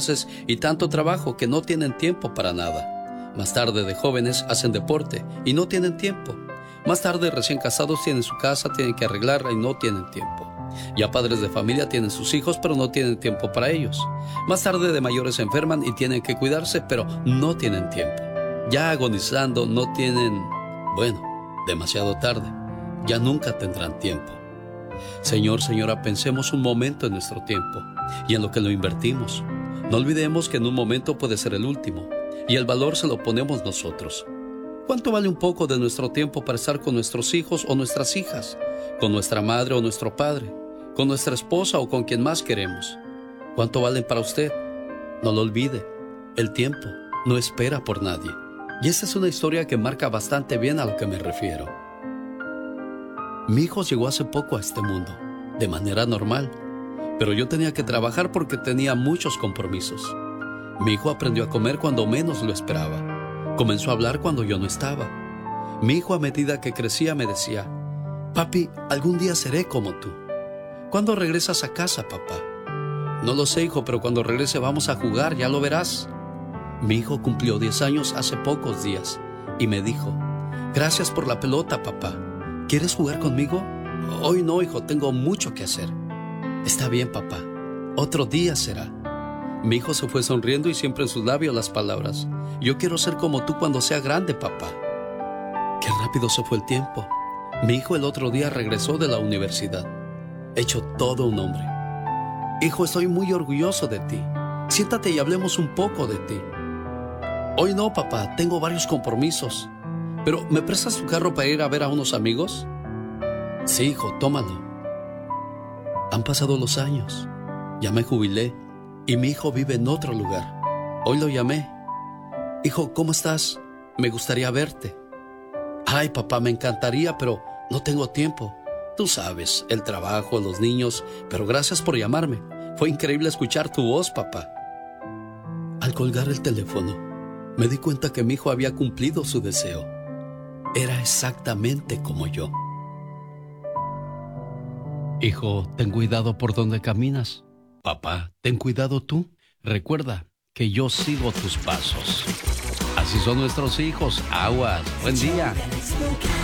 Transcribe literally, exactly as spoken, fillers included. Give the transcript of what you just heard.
clases y tanto trabajo que no tienen tiempo para nada. Más tarde de jóvenes hacen deporte y no tienen tiempo. Más tarde recién casados tienen su casa, tienen que arreglarla y no tienen tiempo. Ya padres de familia tienen sus hijos pero no tienen tiempo para ellos. Más tarde de mayores se enferman y tienen que cuidarse pero no tienen tiempo. Ya agonizando no tienen, bueno, demasiado tarde. Ya nunca tendrán tiempo. Señor, señora, pensemos un momento en nuestro tiempo y en lo que lo invertimos. No olvidemos que en un momento puede ser el último y el valor se lo ponemos nosotros. ¿Cuánto vale un poco de nuestro tiempo para estar con nuestros hijos o nuestras hijas? ¿Con nuestra madre o nuestro padre? ¿Con nuestra esposa o con quien más queremos? ¿Cuánto valen para usted? No lo olvide, el tiempo no espera por nadie. Y esta es una historia que marca bastante bien a lo que me refiero. Mi hijo llegó hace poco a este mundo, de manera normal, pero yo tenía que trabajar porque tenía muchos compromisos. Mi hijo aprendió a comer cuando menos lo esperaba. Comenzó a hablar cuando yo no estaba. Mi hijo, a medida que crecía, me decía: papi, algún día seré como tú. ¿Cuándo regresas a casa, papá? No lo sé, hijo, pero cuando regrese vamos a jugar, ya lo verás. Mi hijo cumplió diez años hace pocos días y me dijo: gracias por la pelota, papá. ¿Quieres jugar conmigo? Hoy no, hijo, tengo mucho que hacer. Está bien, papá. Otro día será. Mi hijo se fue sonriendo y siempre en sus labios las palabras: yo quiero ser como tú cuando sea grande, papá. Qué rápido se fue el tiempo. Mi hijo el otro día regresó de la universidad, hecho todo un hombre. Hijo, estoy muy orgulloso de ti. Siéntate y hablemos un poco de ti. Hoy no, papá, tengo varios compromisos. Pero, ¿me prestas tu carro para ir a ver a unos amigos? Sí, hijo, tómalo. Han pasado los años. Ya me jubilé y mi hijo vive en otro lugar. Hoy lo llamé. Hijo, ¿cómo estás? Me gustaría verte. Ay, papá, me encantaría, pero no tengo tiempo. Tú sabes, el trabajo, los niños, pero gracias por llamarme. Fue increíble escuchar tu voz, papá. Al colgar el teléfono, me di cuenta que mi hijo había cumplido su deseo. Era exactamente como yo. Hijo, ten cuidado por donde caminas. Papá, ten cuidado tú. Recuerda que yo sigo tus pasos. Así son nuestros hijos. Aguas. Buen día.